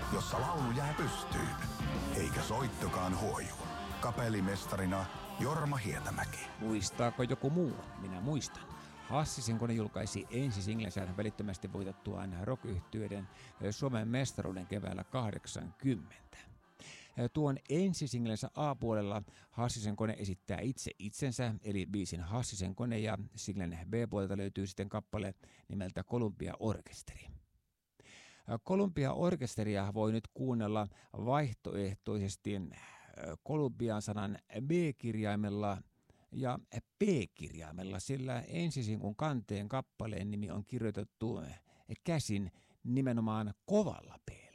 jossa laulu jää pystyyn, eikä soittokaan huoju. Kapellimestarina Jorma Hietamäki. Muistaako joku muu? Minä muistan. Hassisen kone julkaisi ensi singlensä välittömästi voitettuaan rock-yhtyeiden Suomen mestaruuden keväällä 80. Tuon ensisinglensä A-puolella Hassisen kone esittää itse itsensä, eli biisin Hassisen kone, ja singlen B-puolelta löytyy sitten kappale nimeltä Columbia-orkesteri. Columbia-orkesteria voi nyt kuunnella vaihtoehtoisesti Columbia-sanan B-kirjaimella ja P-kirjaimella, sillä ensisinkun kanteen kappaleen nimi on kirjoitettu käsin nimenomaan kovalla P.